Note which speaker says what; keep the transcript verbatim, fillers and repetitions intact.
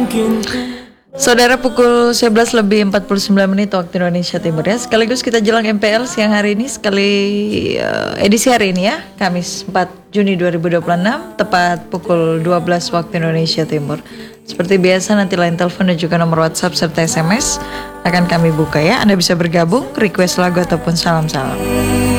Speaker 1: Saudara, pukul sebelas lebih empat puluh sembilan menit waktu Indonesia Timur ya. Sekaligus kita jelang M P L siang hari ini, sekali uh, edisi hari ini ya, Kamis empat Juni dua ribu dua puluh enam, tepat pukul dua belas waktu Indonesia Timur. Seperti biasa, nanti line telepon dan juga nomor WhatsApp serta S M S akan kami buka ya. Anda bisa bergabung, request lagu ataupun salam-salam.